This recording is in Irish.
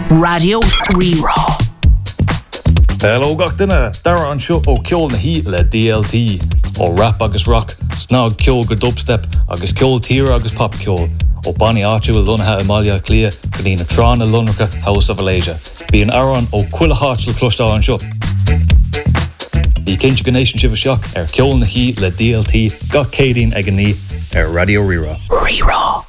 Radio Rerá. Hello gachtainna, dara an seo ó ceol na hí le DLT, ó rap agus rock, snog ceol go dubstep, agus ceol tír agus pop ceol, ó Bonnie áitiúil lunathe Amalia Clia, go dtí na trán na lunracha House of Malaysia. Bí an aran ó cuila háit le clostá an seo. Bhí cinse go nation sibh seach ceol na hí le DLT, gach cédín ag an ní Radio Rerá. Rerá.